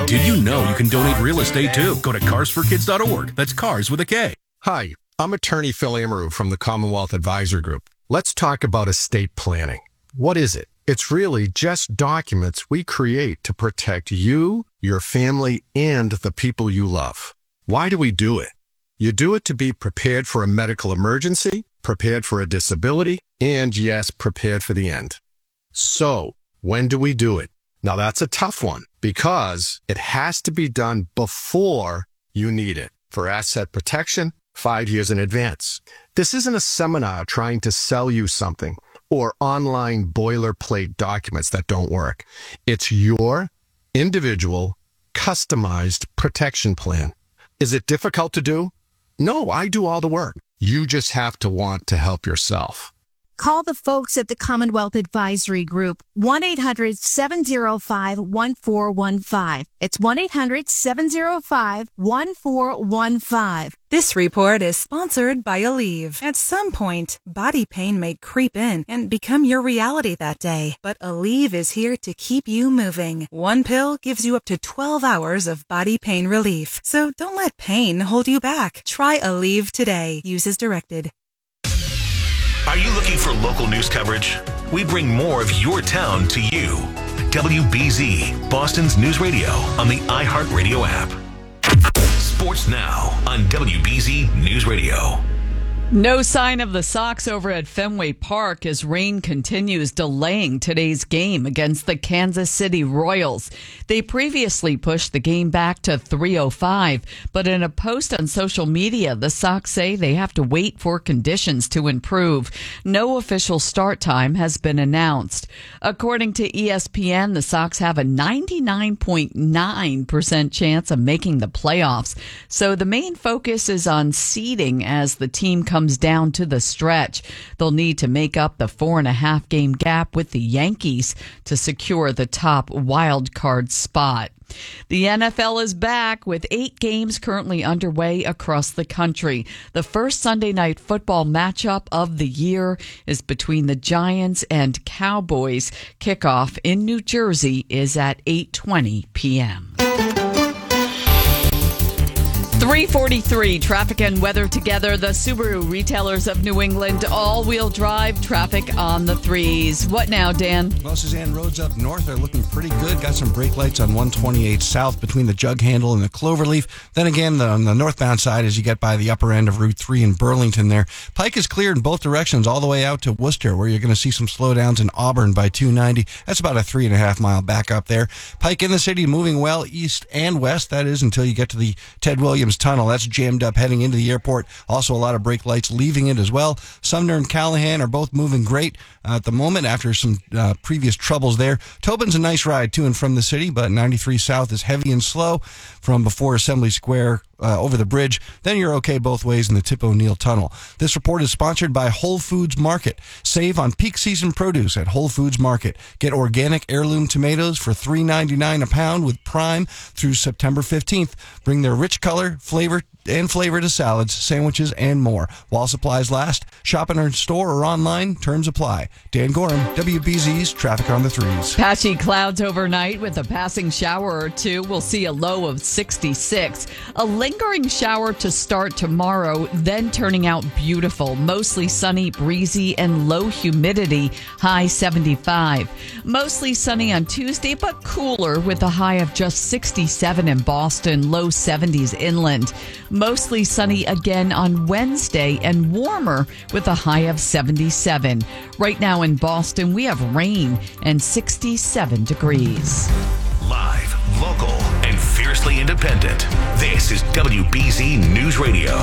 Did you know you can donate real estate too? Go to carsforkids.org. That's cars with a K. Hi, I'm attorney Phil Amaru from the Commonwealth Advisory Group. Let's talk about estate planning. What is it? It's really just documents we create to protect you, your family, and the people you love. Why do we do it? You do it to be prepared for a medical emergency, prepared for a disability, and yes, prepared for the end. So, when do we do it? Now that's a tough one because it has to be done before you need it. For asset protection, 5 years in advance. This isn't a seminar trying to sell you something or online boilerplate documents that don't work. It's your individual, customized protection plan. Is it difficult to do? No, I do all the work. You just have to want to help yourself. Call the folks at the Commonwealth Advisory Group, 1-800-705-1415. It's 1-800-705-1415. This report is sponsored by Aleve. At some point, body pain may creep in and become your reality that day. But Aleve is here to keep you moving. One pill gives you up to 12 hours of body pain relief. So don't let pain hold you back. Try Aleve today. Use as directed. Are you looking for local news coverage? We bring more of your town to you. WBZ, Boston's news radio on the iHeartRadio app. Sports now on WBZ News Radio. No sign of the Sox over at Fenway Park as rain continues delaying today's game against the Kansas City Royals. They previously pushed the game back to 3:05, but in a post on social media, the Sox say they have to wait for conditions to improve. No official start time has been announced. According to ESPN, the Sox have a 99.9% chance of making the playoffs. So the main focus is on seeding as the team comes down to the stretch. They'll need to make up the 4.5 game gap with the Yankees to secure the top wild card spot. The NFL is back with 8 games currently underway across the country. The first Sunday night football matchup of the year is between the Giants and Cowboys. Kickoff in New Jersey is at 8:20 p.m. 3:43, traffic and weather together. The Subaru retailers of New England, all-wheel drive traffic on the threes. What now, Dan? Well, Suzanne, roads up north are looking pretty good. Got some brake lights on 128 south between the Jug Handle and the Cloverleaf. Then again, on the northbound side, as you get by the upper end of Route 3 in Burlington there, Pike is cleared in both directions all the way out to Worcester, where you're going to see some slowdowns in Auburn by 290. That's about a 3.5-mile backup there. Pike in the city moving well east and west. That is until you get to the Ted Williams Tunnel. That's jammed up heading into the airport. Also a lot of brake lights leaving it as well. Sumner and Callahan are both moving great at the moment after some previous troubles there. Tobin's a nice ride to and from the city, but 93 South is heavy and slow from before Assembly Square over the bridge. Then you're okay both ways in the Tip O'Neill Tunnel. This report is sponsored by Whole Foods Market. Save on peak season produce at Whole Foods Market. Get organic heirloom tomatoes for $3.99 a pound with Prime through September 15th. Bring their rich color, flavor to salads, sandwiches, and more. While supplies last, shop in our store or online. Terms apply. Dan Gorham, WBZ's Traffic on the Threes. Patchy clouds overnight with a passing shower or two. We'll see a low of 66. A lingering shower to start tomorrow, then turning out beautiful. Mostly sunny, breezy, and low humidity. High 75. Mostly sunny on Tuesday, but cooler with a high of just 67 in Boston. Low 70s inland. Mostly sunny again on Wednesday and warmer with a high of 77. Right now in Boston, we have rain and 67 degrees. Live, local, and fiercely independent. This is WBZ News Radio.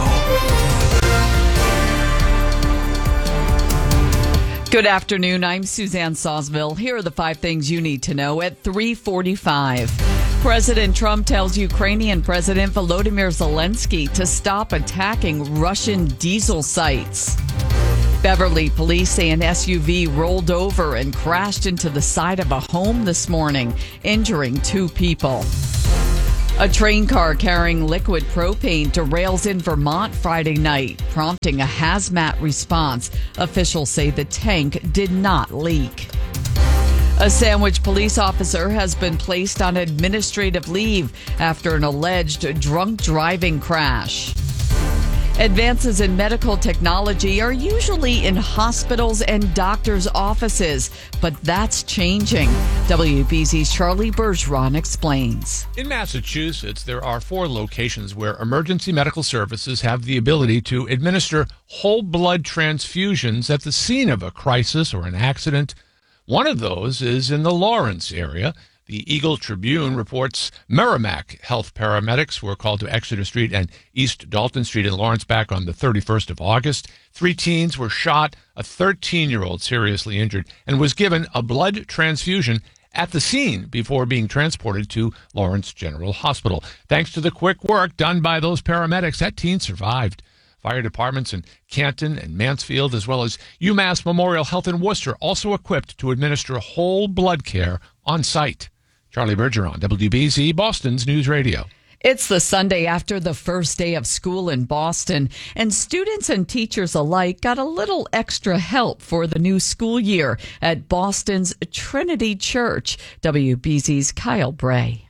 Good afternoon. I'm Suzanne Sawsville. Here are the 5 things you need to know at 3:45. President Trump tells Ukrainian President Volodymyr Zelensky to stop attacking Russian diesel sites. Beverly police say an SUV rolled over and crashed into the side of a home this morning, injuring 2 people. A train car carrying liquid propane derails in Vermont Friday night, prompting a hazmat response. Officials say the tank did not leak. A Sandwich police officer has been placed on administrative leave after an alleged drunk driving crash. Advances in medical technology are usually in hospitals and doctors' offices, but that's changing. WBZ's Charlie Bergeron explains. In Massachusetts, there are 4 locations where emergency medical services have the ability to administer whole blood transfusions at the scene of a crisis or an accident. One of those is in the Lawrence area. The Eagle Tribune reports Merrimack health paramedics were called to Exeter Street and East Dalton Street in Lawrence back on the 31st of August. 3 teens were shot, a 13-year-old seriously injured, and was given a blood transfusion at the scene before being transported to Lawrence General Hospital. Thanks to the quick work done by those paramedics, that teen survived. Fire departments in Canton and Mansfield, as well as UMass Memorial Health in Worcester, also equipped to administer whole blood care on site. Charlie Bergeron, WBZ, Boston's News Radio. It's the Sunday after the first day of school in Boston, and students and teachers alike got a little extra help for the new school year at Boston's Trinity Church. WBZ's Kyle Bray.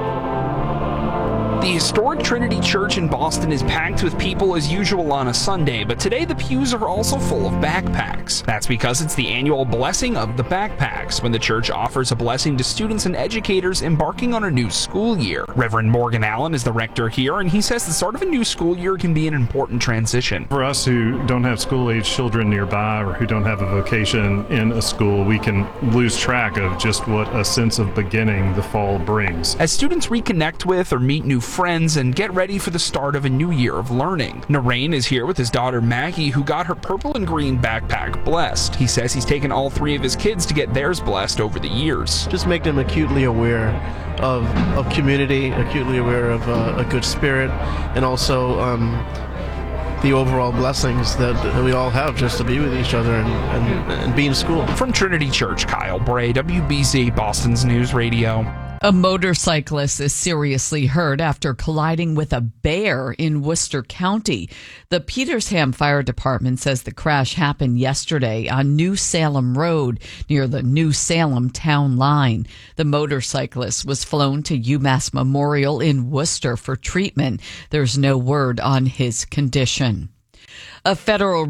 The historic Trinity Church in Boston is packed with people as usual on a Sunday, but today the pews are also full of backpacks. That's because it's the annual Blessing of the Backpacks, when the church offers a blessing to students and educators embarking on a new school year. Reverend Morgan Allen is the rector here, and he says the start of a new school year can be an important transition. For us who don't have school-age children nearby or who don't have a vocation in a school, we can lose track of just what a sense of beginning the fall brings. As students reconnect with or meet new friends and get ready for the start of a new year of learning. Narain is here with his daughter Maggie, who got her purple and green backpack blessed. He says he's taken all 3 of his kids to get theirs blessed over the years. Just make them acutely aware of community, acutely aware of a good spirit, and also the overall blessings that we all have just to be with each other and be in school. From Trinity Church, Kyle Bray, WBZ, Boston's News Radio. A motorcyclist is seriously hurt after colliding with a bear in Worcester County. The Petersham Fire Department says the crash happened yesterday on New Salem Road near the New Salem town line. The motorcyclist was flown to UMass Memorial in Worcester for treatment. There's no word on his condition. The Federal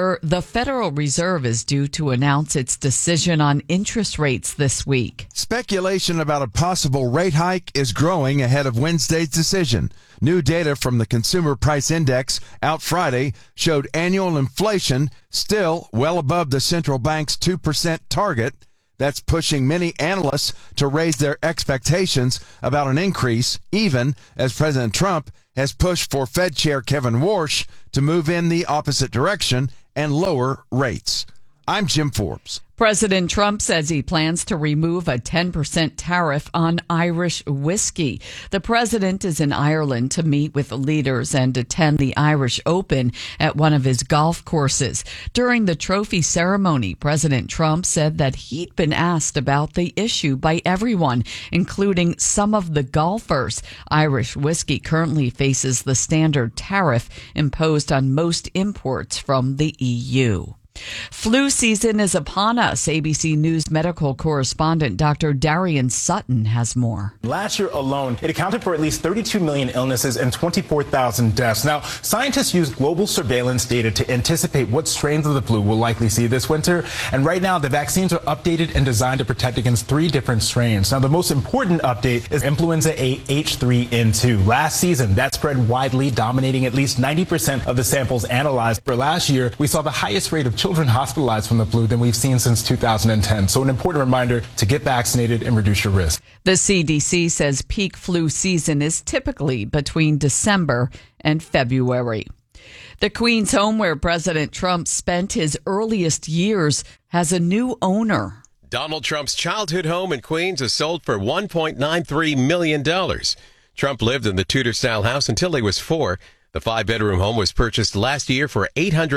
Reserve is due to announce its decision on interest rates this week. Speculation about a possible rate hike is growing ahead of Wednesday's decision. New data from the Consumer Price Index out Friday showed annual inflation still well above the central bank's 2% target. That's pushing many analysts to raise their expectations about an increase, even as President Trump has pushed for Fed Chair Kevin Warsh to move in the opposite direction and lower rates. I'm Jim Forbes. President Trump says he plans to remove a 10% tariff on Irish whiskey. The president is in Ireland to meet with leaders and attend the Irish Open at one of his golf courses. During the trophy ceremony, President Trump said that he'd been asked about the issue by everyone, including some of the golfers. Irish whiskey currently faces the standard tariff imposed on most imports from the EU. Flu season is upon us. ABC News medical correspondent Dr. Darian Sutton has more. Last year alone, it accounted for at least 32 million illnesses and 24,000 deaths. Now, scientists use global surveillance data to anticipate what strains of the flu we'll likely see this winter. And right now, the vaccines are updated and designed to protect against 3 different strains. Now, the most important update is influenza A H3N2. Last season, that spread widely, dominating at least 90% of the samples analyzed. For last year, we saw the highest rate of children hospitalized from the flu than we've seen since 2010. So an important reminder to get vaccinated and reduce your risk. The CDC says peak flu season is typically between December and February. The Queen's home, where President Trump spent his earliest years, has a new owner. Donald Trump's childhood home in Queens is sold for $1.93 million. Trump lived in the Tudor-style house until he was 4. The 5-bedroom home was purchased last year for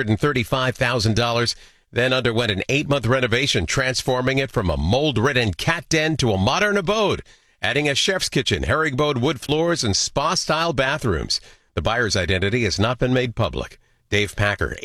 $835,000, then underwent an 8-month renovation, transforming it from a mold-ridden cat den to a modern abode, adding a chef's kitchen, herringbone wood floors, and spa-style bathrooms. The buyer's identity has not been made public. Dave Packer,